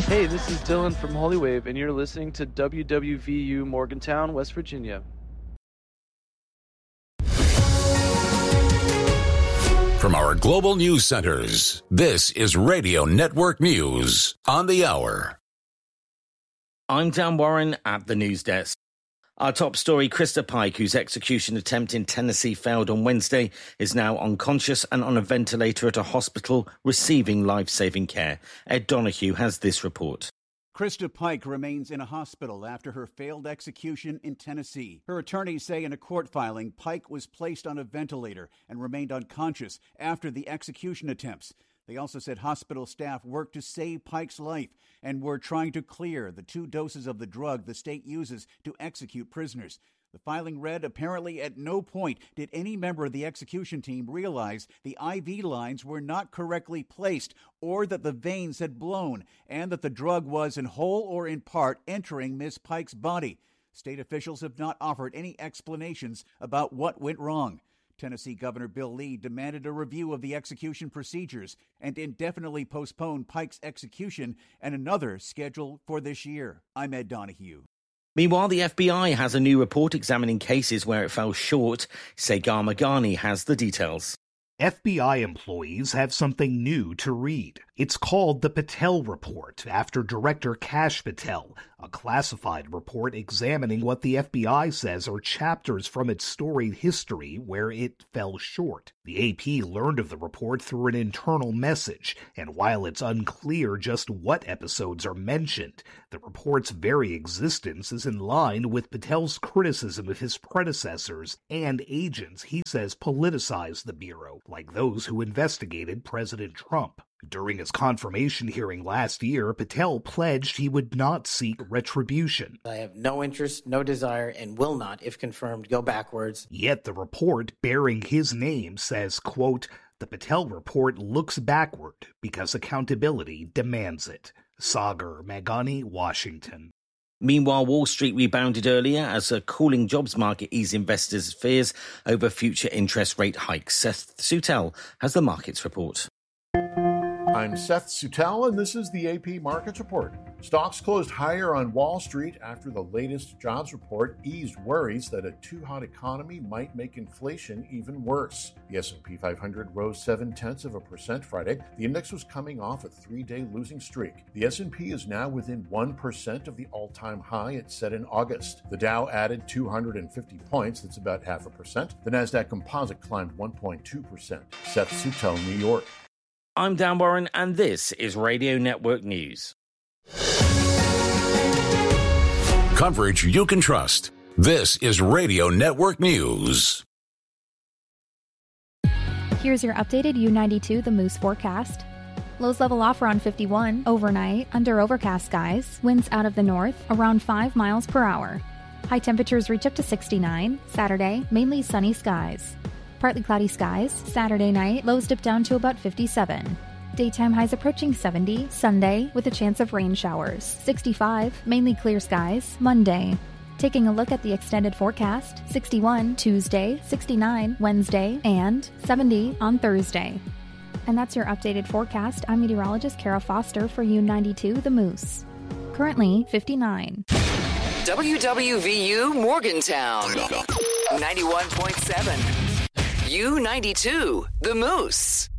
Hey, this is Dylan from Holywave, and you're listening to WWVU Morgantown, West Virginia. From our global news centers, this is Radio Network News on the hour. I'm Dan Warren at the news desk. Our top story, Krista Pike, whose execution attempt in Tennessee failed on Wednesday, is now unconscious and on a ventilator at a hospital receiving life-saving care. Ed Donahue has this report. Krista Pike remains in a hospital after her failed execution in Tennessee. Her attorneys say in a court filing, Pike was placed on a ventilator and remained unconscious after the execution attempts. They also said hospital staff worked to save Pike's life and were trying to clear the 2 doses of the drug the state uses to execute prisoners. The filing read, apparently at no point did any member of the execution team realize the IV lines were not correctly placed or that the veins had blown and that the drug was in whole or in part entering Miss Pike's body. State officials have not offered any explanations about what went wrong. Tennessee Governor Bill Lee demanded a review of the execution procedures and indefinitely postponed Pike's execution and another scheduled for this year. I'm Ed Donahue. Meanwhile, the FBI has a new report examining cases where it fell short. Sagar Meghani has the details. FBI employees have something new to read. It's called the Patel Report, after Director Kash Patel, a classified report examining what the FBI says are chapters from its storied history where it fell short. The AP learned of the report through an internal message, and while it's unclear just what episodes are mentioned, the report's very existence is in line with Patel's criticism of his predecessors and agents he says politicized the Bureau, like those who investigated President Trump. During his confirmation hearing last year, Patel pledged he would not seek retribution. I have no interest, no desire, and will not, if confirmed, go backwards. Yet the report bearing his name says, quote, "The Patel report looks backward because accountability demands it." Sagar Meghani, Washington. Meanwhile, Wall Street rebounded earlier as a cooling jobs market eased investors' fears over future interest rate hikes. Seth Sutel has the markets report. I'm Seth Sutel, and this is the AP Markets Report. Stocks closed higher on Wall Street after the latest jobs report eased worries that a too-hot economy might make inflation even worse. The S&P 500 rose 0.7% Friday. The index was coming off a 3-day losing streak. The S&P is now within 1% of the all-time high it set in August. The Dow added 250 points, that's about 0.5%. The Nasdaq Composite climbed 1.2%. Seth Sutel, New York. I'm Dan Warren, and this is Radio Network News. Coverage you can trust. This is Radio Network News. Here's your updated U92 The Moose forecast. Lows level off around 51 overnight under overcast skies. Winds out of the north around 5 miles per hour. High temperatures reach up to 69. Saturday, mainly sunny skies. Partly cloudy skies. Saturday night, lows dip down to about 57. Daytime highs approaching 70. Sunday, with a chance of rain showers. 65, mainly clear skies. Monday. Taking a look at the extended forecast. 61 Tuesday, 69 Wednesday, and 70 on Thursday. And that's your updated forecast. I'm meteorologist Kara Foster for U92 The Moose. Currently 59. WWVU Morgantown 91.7. U92 The Moose.